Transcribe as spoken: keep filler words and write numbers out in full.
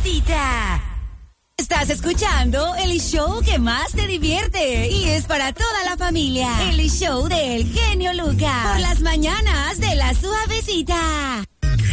Suavecita. Estás escuchando el show que más te divierte y es para toda la familia. El show del genio Lucas. Por las mañanas de La Suavecita.